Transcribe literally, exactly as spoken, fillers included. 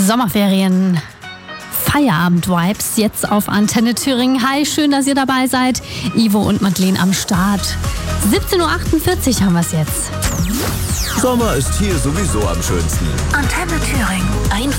Sommerferien. Feierabend-Vibes jetzt auf Antenne Thüringen. Hi, schön, dass ihr dabei seid. Ivo und Madeleine am Start. siebzehn Uhr achtundvierzig haben wir es jetzt. Sommer ist hier sowieso am schönsten. Antenne Thüringen. Einfach